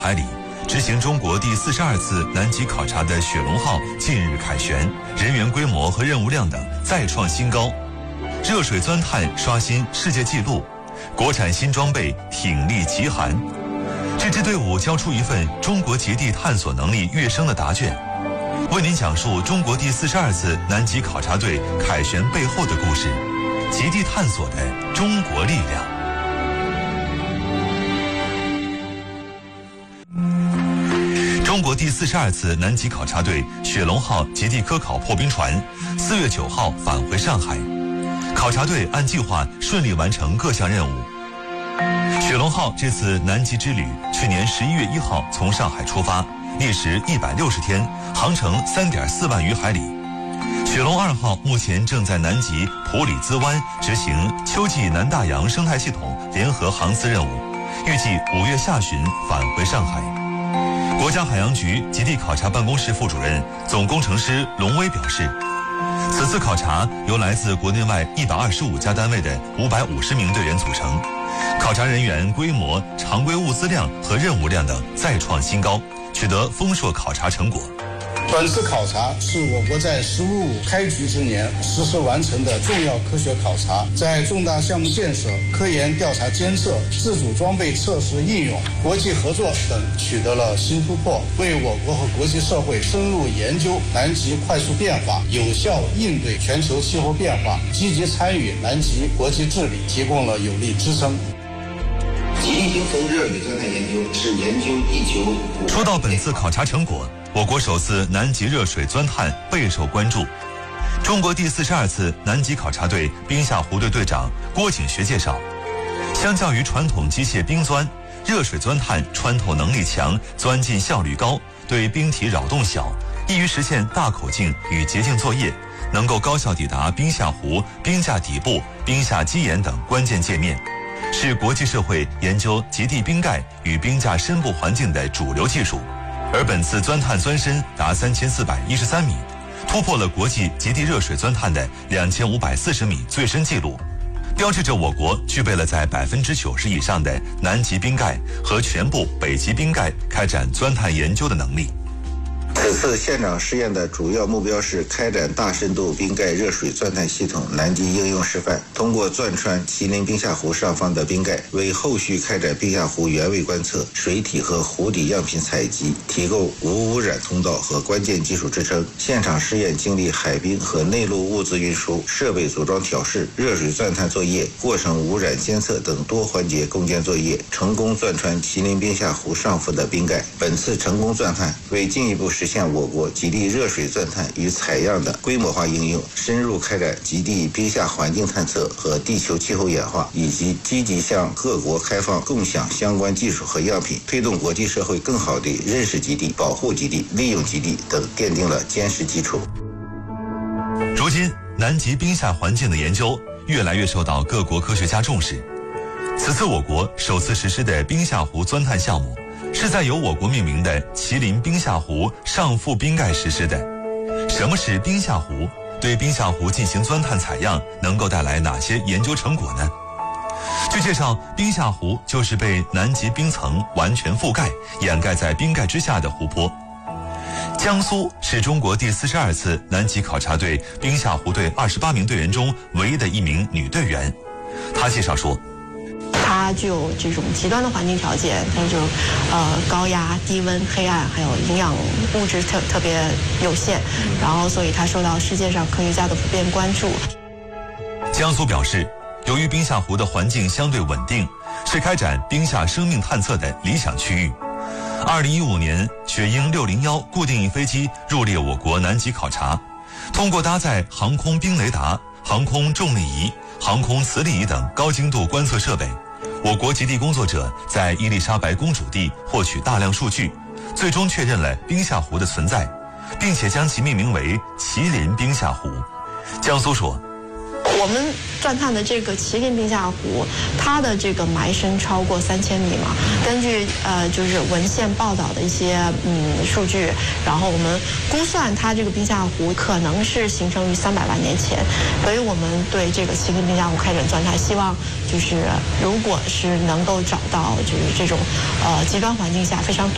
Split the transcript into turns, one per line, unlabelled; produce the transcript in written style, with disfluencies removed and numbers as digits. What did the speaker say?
海里，执行中国第42次南极考察的雪龙号近日凯旋，人员规模和任务量等再创新高，热水钻探刷新世界纪录，国产新装备挺立极寒。这支队伍交出一份中国极地探索能力跃升的答卷，为您讲述中国第42次南极考察队凯旋背后的故事，极地探索的中国力量。中国第42次南极考察队雪龙号极地科考破冰船4月9号返回上海，考察队按计划顺利完成各项任务。雪龙号这次南极之旅，去年11月1号从上海出发，历时160天，航程3.4万余海里。雪龙2号目前正在南极普里兹湾执行秋季南大洋生态系统联合航次任务，预计5月下旬返回上海。国家海洋局极地考察办公室副主任、总工程师龙威表示，此次考察由来自国内外125家单位的550名队员组成，考察人员规模、常规物资量和任务量等再创新高，取得丰硕考察成果。
本次考察是我国在“十五五”开局之年实施完成的重要科学考察，在重大项目建设、科研调查监测、自主装备测试应用、国际合作等取得了新突破，为我国和国际社会深入研究南极快速变化、有效应对全球气候变化、积极参与南极国际治理提供了有力支撑。
极地冰层热水钻探研究是研究地球。
说到本次考察成果，我国首次南极热水钻探备受关注。中国第42次南极考察队冰下湖队队长郭景学介绍，相较于传统机械冰钻，热水钻探穿透能力强，钻进效率高，对冰体扰动小，易于实现大口径与洁净作业，能够高效抵达冰下湖、冰架底部、冰下基岩等关键界面，是国际社会研究极地冰盖与冰架深部环境的主流技术。而本次钻探钻深达3413米，突破了国际极地热水钻探的2540米最深纪录，标志着我国具备了在90%以上的南极冰盖和全部北极冰盖开展钻探研究的能力。
此次现场试验的主要目标是开展大深度冰盖热水钻探系统南极应用示范，通过钻穿麒麟冰下湖上方的冰盖，为后续开展冰下湖原位观测、水体和湖底样品采集提供无污染通道和关键技术支撑。现场试验经历海冰和内陆物资运输、设备组装调试、热水钻探作业、过程污染监测等多环节攻坚作业，成功钻穿麒麟冰下湖上浮的冰盖。本次成功钻探为进一步实现我国极地热水钻探与采样的规模化应用，深入开展极地冰下环境探测和地球气候演化，以及积极向各国开放共享相关技术和样品，推动国际社会更好地认识极地、保护极地、利用极地等，奠定了坚实基础。
如今，南极冰下环境的研究越来越受到各国科学家重视。此次我国首次实施的冰下湖钻探项目，是在由我国命名的麒麟冰下湖上覆冰盖实施的。什么是冰下湖？对冰下湖进行钻探采样能够带来哪些研究成果呢？据介绍，冰下湖就是被南极冰层完全覆盖、掩盖在冰盖之下的湖泊。江苏是中国第42次南极考察队冰下湖队28名队员中唯一的一名女队员。她介绍说，
它具有这种极端的环境条件，它就高压、低温、黑暗，还有营养物质特别有限，然后所以它受到世界上科学家的普遍关注。
江苏表示，由于冰下湖的环境相对稳定，是开展冰下生命探测的理想区域。2015年，雪鹰601固定翼飞机入列我国南极考察，通过搭载航空冰雷达、航空重力仪、航空磁力仪等高精度观测设备，我国极地工作者在伊丽莎白公主地获取大量数据，最终确认了冰下湖的存在，并且将其命名为麒麟冰下湖。江苏说，
我们钻探的这个麒麟冰下湖，它的这个埋深超过3000米嘛。根据就是文献报道的一些数据，然后我们估算它这个冰下湖可能是形成于300万年前，所以我们对这个麒麟冰下湖开展钻探，希望就是如果是能够找到就是这种极端环境下非常